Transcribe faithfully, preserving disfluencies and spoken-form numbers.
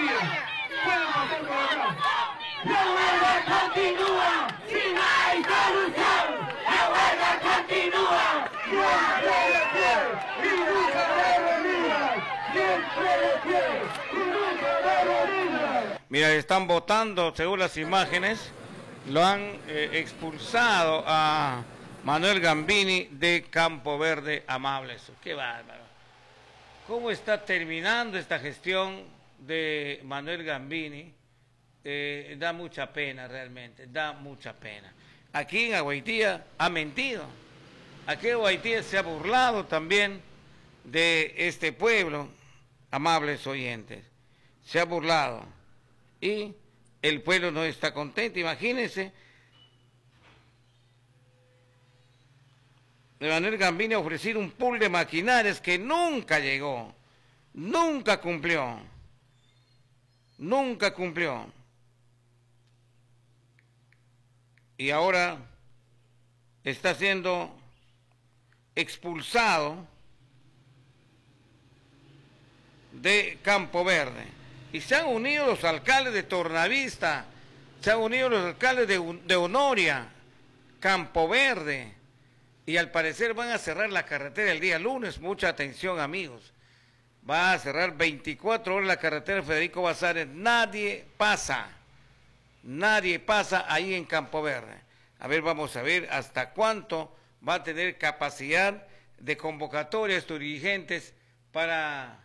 vía. Pueden pasar por acá. La huelga continúa sin hay solución. La huelga continúa siempre de pie y nunca de rodillas. Siempre de pie y nunca de rodillas. Mira, están votando, según las imágenes, lo han eh, expulsado a Manuel Gambini de Campo Verde Amables. Qué bárbaro. ¿Cómo está terminando esta gestión de Manuel Gambini? Eh, da mucha pena realmente, da mucha pena. Aquí en Agüitía ha mentido. Aquí en Agüitía se ha burlado también de este pueblo, amables oyentes. Se ha burlado. Y el pueblo no está contento. Imagínense. De Manuel Gambini ha ofrecido un pool de maquinarias que nunca llegó, nunca cumplió, nunca cumplió. Y ahora está siendo expulsado de Campo Verde. Y se han unido los alcaldes de Tornavista, se han unido los alcaldes de, de Honoria, Campo Verde. Y al parecer van a cerrar la carretera el día lunes. Mucha atención, amigos. Va a cerrar veinticuatro horas la carretera Federico Bazares. Nadie pasa. Nadie pasa ahí en Campo Verde. A ver, vamos a ver hasta cuánto va a tener capacidad de convocatoria estos dirigentes para